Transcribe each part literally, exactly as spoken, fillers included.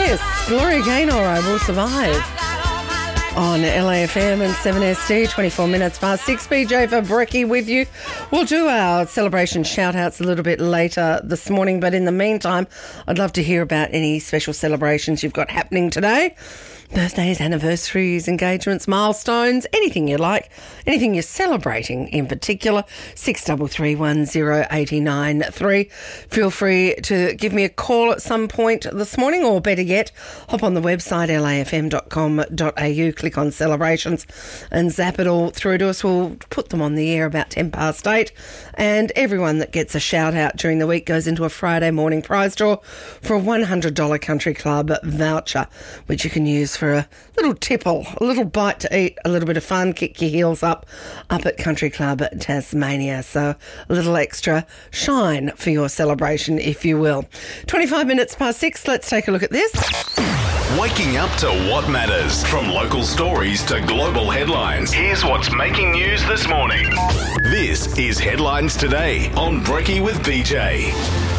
Yes, Gloria Gaynor, I Will Survive. On L A F M and seven S D, twenty-four minutes past six. B J for Brekkie with you. We'll do our celebration shout-outs a little bit later this morning, but in the meantime, I'd love to hear about any special celebrations you've got happening today. Birthdays, anniversaries, engagements, milestones, anything you like, anything you're celebrating in particular. six three three one zero eight nine three. Feel free to give me a call at some point this morning, or better yet, hop on the website l a f m dot com dot a u, click on celebrations and zap it all through to us. We'll put them on the air about ten past eight, and everyone that gets a shout out during the week goes into a Friday morning prize draw for a one hundred dollars Country Club voucher, which you can use for a little tipple, a little bite to eat, a little bit of fun, kick your heels up, up at Country Club Tasmania. So a little extra shine for your celebration, if you will. twenty-five minutes past six, let's take a look at this. Waking up to what matters. From local stories to global headlines, here's what's making news this morning. This is Headlines Today on Brekkie with B J.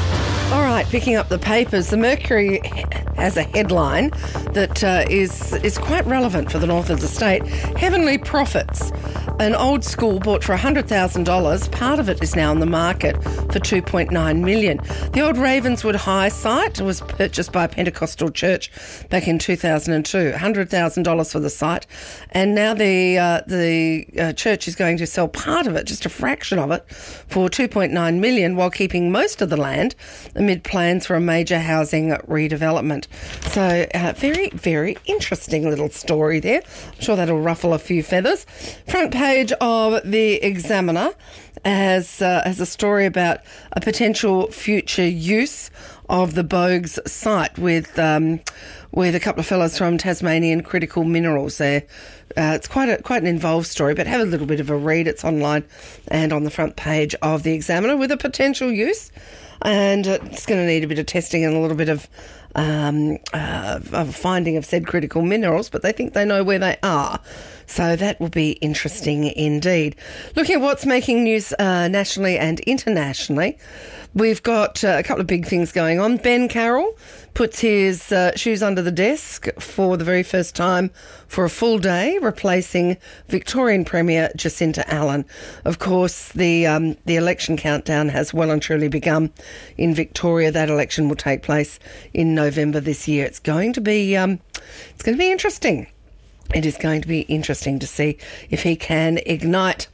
All right, picking up the papers, the Mercury has a headline that uh, is is quite relevant for the north of the state. Heavenly Profits, an old school bought for one hundred thousand dollars. Part of it is now on the market for two point nine million dollars. The old Ravenswood High site was purchased by a Pentecostal church back in two thousand two. one hundred thousand dollars for the site, and now the uh, the uh, church is going to sell part of it, just a fraction of it, for two point nine million dollars, while keeping most of the land amid plans for a major housing redevelopment. So uh, very, very interesting little story there. I'm sure that'll ruffle a few feathers. Front page of the Examiner has, uh, has a story about a potential future use of the Bogues site with um, with a couple of fellows from Tasmanian Critical Minerals there. Uh, it's quite a quite an involved story, but have a little bit of a read. It's online and on the front page of the Examiner with a potential use. And it's going to need a bit of testing and a little bit of um, uh, of finding of said critical minerals, but they think they know where they are. So that will be interesting indeed. Looking at what's making news uh, nationally and internationally, we've got uh, a couple of big things going on. Ben Carroll puts his uh, shoes under the desk for the very first time for a full day, replacing Victorian Premier Jacinta Allan. Of course, the um, the election countdown has well and truly begun in Victoria. That election will take place in November this year. It's going to be um, it's going to be interesting. It is going to be interesting to see if he can ignite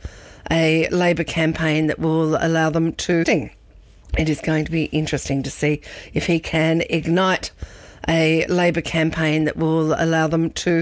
a Labor campaign that will allow them to sing. It is going to be interesting to see if he can ignite a Labor campaign that will allow them to